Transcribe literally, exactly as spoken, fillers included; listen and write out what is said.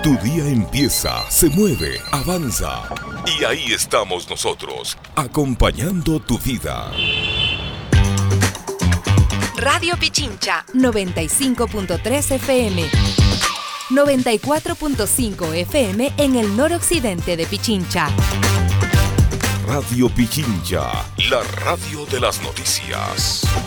Tu día empieza, se mueve, avanza. Y ahí estamos nosotros, acompañando tu vida. Radio Pichincha, noventa y cinco punto tres F M. noventa y cuatro punto cinco F M en el noroccidente de Pichincha. Radio Pichincha, la radio de las noticias.